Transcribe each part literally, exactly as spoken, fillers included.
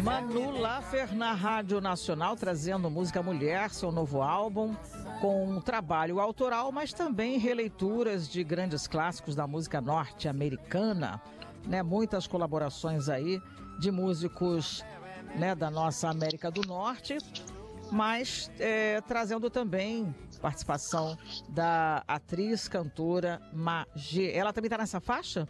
Manu Laffer na Rádio Nacional, trazendo Música Mulher, seu novo álbum, com um trabalho autoral, mas também releituras de grandes clássicos da música norte-americana, né? Muitas colaborações aí de músicos, né, da nossa América do Norte, mas é, trazendo também participação da atriz, cantora Magê. Ela também está nessa faixa?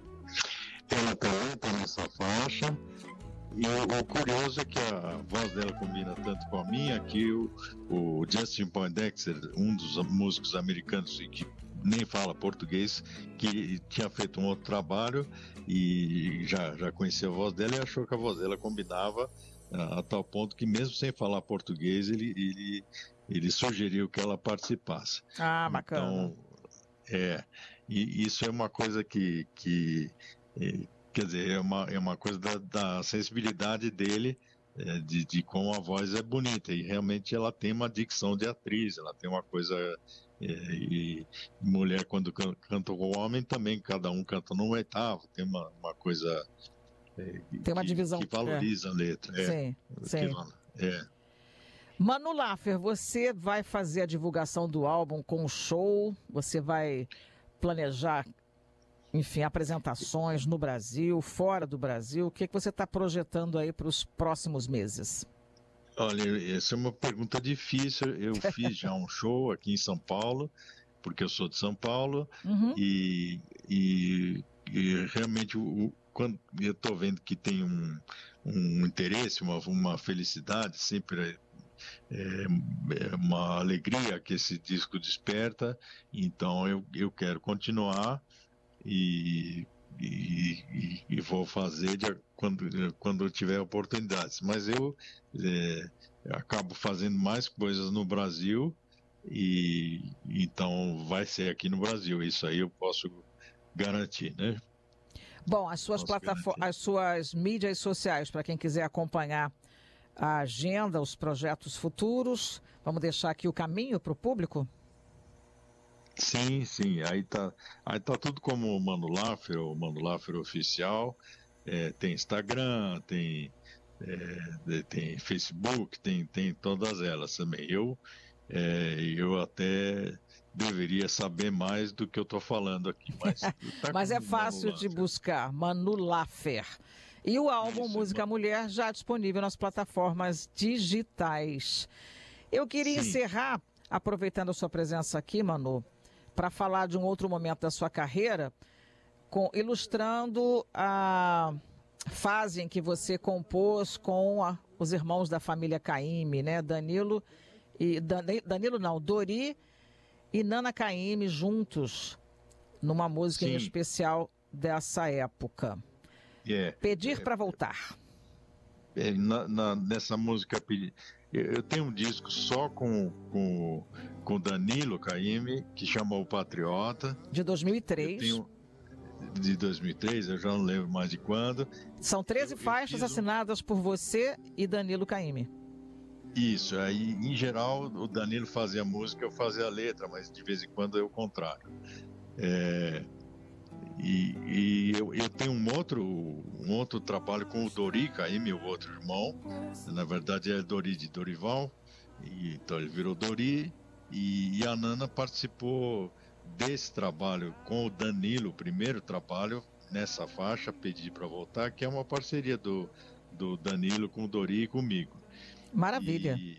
Ela também está nessa faixa. E o, o curioso é que a voz dela combina tanto com a minha que o, o Justin Poindexter, um dos músicos americanos que nem fala português, que tinha feito um outro trabalho e já, já conhecia a voz dela e achou que a voz dela combinava a, a tal ponto que mesmo sem falar português ele, ele, ele sugeriu que ela participasse. Ah, bacana. Então, é, e isso é uma coisa que... que é, quer dizer, é uma, é uma coisa da, da sensibilidade dele, é, de, de como a voz é bonita, e realmente ela tem uma dicção de atriz, ela tem uma coisa, é, e mulher quando can, canta com homem também, cada um canta num oitavo, tem uma, uma coisa é, tem uma que, divisão, que valoriza é. a letra. É, sim, sim. Que, é. Manu Laffer, você vai fazer a divulgação do álbum com um show, você vai planejar, enfim, apresentações no Brasil, fora do Brasil. O que, que você está projetando aí para os próximos meses? Olha, essa é uma pergunta difícil. Eu fiz já um show aqui em São Paulo, porque eu sou de São Paulo, uhum. e, e, e realmente o, quando eu estou vendo que tem um, um interesse, uma, uma felicidade, sempre é, é uma alegria que esse disco desperta, então eu, eu quero continuar. E, e, e vou fazer de, quando, quando eu tiver oportunidades. Mas eu é, acabo fazendo mais coisas no Brasil, e então vai ser aqui no Brasil. Isso aí eu posso garantir, né? Bom, as suas plataformas, as suas mídias sociais, para quem quiser acompanhar a agenda, os projetos futuros, vamos deixar aqui o caminho para o público? Sim, sim, aí tá, aí tá tudo como o Manu Laffer, o Manu Laffer Oficial, é, tem Instagram, tem, é, tem Facebook, tem, tem todas elas também. Eu, é, eu até deveria saber mais do que eu tô falando aqui, mas, tá mas é fácil de buscar, Manu Laffer. E o álbum Isso, Música é Mulher já disponível nas plataformas digitais. Eu queria sim. encerrar, aproveitando a sua presença aqui, Manu, para falar de um outro momento da sua carreira, com, ilustrando a fase em que você compôs com a, os irmãos da família Caymmi, né? Danilo e Danilo não, Dori e Nana Caymmi juntos numa música Sim. em especial dessa época. Yeah. Pedir é, para voltar. É, na, na, nessa música eu tenho um disco só com com com Danilo Caymmi, que chama O Patriota, de dois mil e três. Eu tenho, de dois mil e três, eu já não lembro mais de quando. São treze eu, faixas eu assinadas um... por você e Danilo Caymmi. Isso, aí em geral o Danilo fazia a música, eu fazia a letra, mas de vez em quando é o contrário. É... E, e eu, eu tenho um outro, um outro trabalho com o Dori Caymmi, meu outro irmão. Na verdade é Dori de Dorival, e, então ele virou Dori. E, e a Nana participou desse trabalho com o Danilo, o primeiro trabalho nessa faixa, Pedir para Voltar, que é uma parceria do, do Danilo com o Dori e comigo. Maravilha. E,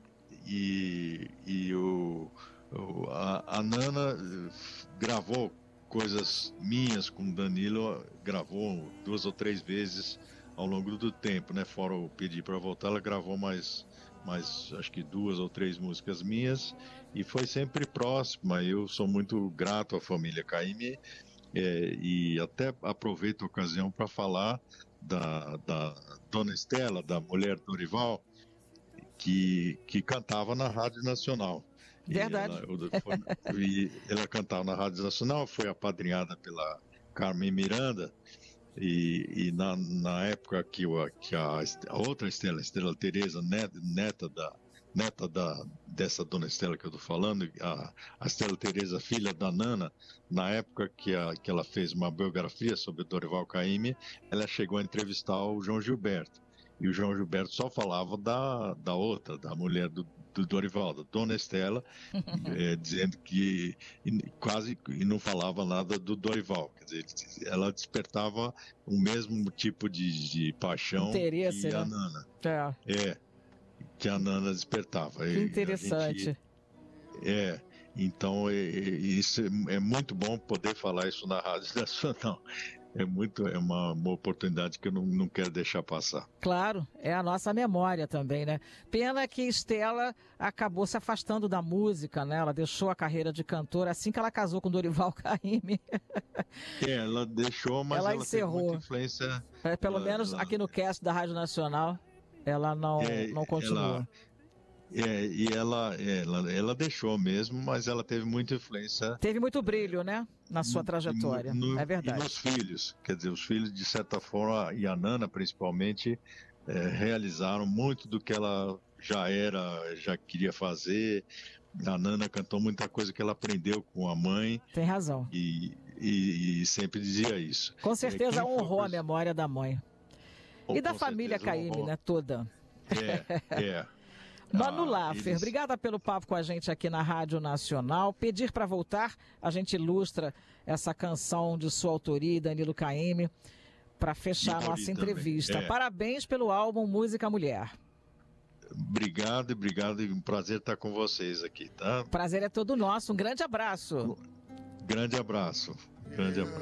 e, e o, o, a, a Nana gravou coisas minhas com o Danilo, gravou duas ou três vezes ao longo do tempo, né? Fora o Pedir para Voltar, ela gravou mais, mais acho que duas ou três músicas minhas, e foi sempre próxima. Eu sou muito grato à família Caymmi, é, e até aproveito a ocasião para falar da, da Dona Estela, da mulher Dorival, que, que cantava na Rádio Nacional. Verdade. E ela, foi, e ela cantava na Rádio Nacional, foi apadrinhada pela Carmen Miranda, e, e na, na época que, que a, a outra Estela, Estela Teresa, neta, neta, da, neta da, dessa Dona Estela que eu estou falando, a, a Estela Teresa, filha da Nana, na época que, a, que ela fez uma biografia sobre Dorival Caymmi, ela chegou a entrevistar o João Gilberto. e o João Gilberto só falava da, da outra, da mulher do, do Dorival, da Dona Estela, é, dizendo que e, quase e não falava nada do Dorival. Quer dizer, ela despertava o mesmo tipo de, de paixão Interesse, que a né? Nana. É. É, que a Nana despertava. Que interessante. Gente, é, então é, isso é muito bom poder falar isso na Rádio Nacional. É muito, é uma, uma oportunidade que eu não, não quero deixar passar. Claro, é a nossa memória também, né? Pena que Estela acabou se afastando da música, né? Ela deixou a carreira de cantora assim que ela casou com Dorival Caymmi. É, ela deixou, mas ela, ela encerrou. teve muita influência. É, pelo ela, menos ela, aqui no cast da Rádio Nacional, ela não, é, não continuou. Ela, É, e ela, ela, ela deixou mesmo, mas ela teve muita influência. Teve muito brilho, né? Na sua trajetória, no, é verdade. E nos filhos, quer dizer, os filhos, de certa forma, e a Nana principalmente, é, realizaram muito do que ela já era, já queria fazer. A Nana cantou muita coisa que ela aprendeu com a mãe. Tem razão. E, e, e sempre dizia isso. Com certeza é, honrou a memória da mãe. E da com família Caymmi, honrou. né? Toda. É, é. Manu Ah, Laffer, eles... obrigada pelo papo com a gente aqui na Rádio Nacional. Pedir para voltar, a gente ilustra essa canção de sua autoria, Danilo Caymmi, para fechar a nossa entrevista. É. Parabéns pelo álbum Música Mulher. Obrigado, obrigado. Um prazer estar com vocês aqui, tá? Prazer é todo nosso. Um grande abraço. Grande abraço. Grande abraço.